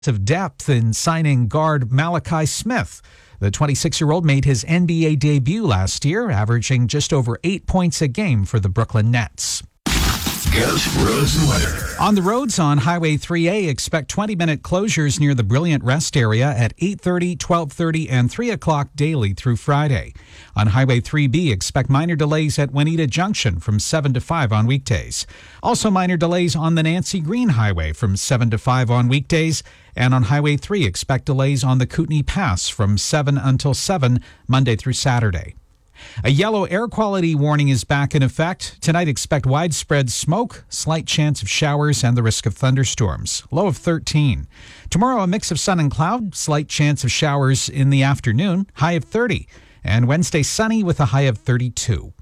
of depth in signing guard Malachi Smith. The 26-year-old made his NBA debut last year, averaging just over 8 points a game for the Brooklyn Nets. Ghost Roads and Weather. On the roads on Highway 3A, expect 20-minute closures near the Brilliant Rest area at 8:30, 12:30, and 3 o'clock daily through Friday. On Highway 3B, expect minor delays at Juanita Junction from 7 to 5 on weekdays. Also minor delays on the Nancy Green Highway from 7 to 5 on weekdays. And on Highway 3, expect delays on the Kootenai Pass from 7 until 7, Monday through Saturday. A yellow air quality warning is back in effect. Tonight, expect widespread smoke, slight chance of showers, and the risk of thunderstorms. Low of 13. Tomorrow, a mix of sun and cloud, slight chance of showers in the afternoon, high of 30. And Wednesday, sunny with a high of 32.